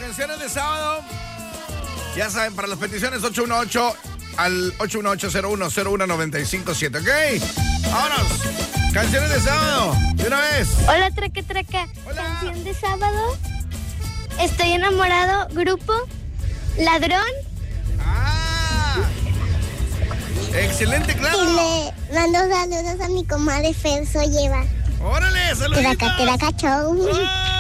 canciones de sábado. Ya saben, para las peticiones 818 al 818-0101-957, ¿ok? Vámonos. Canciones de sábado, de una vez. Hola, Traca Traca. Hola. Canción de sábado. Estoy enamorado. Grupo Ladrón. Ah. Excelente, claro. Y le mando saludos a mi comadre Fer Solleva. Órale, saluditos. Traca Traca Show. ¡Oh!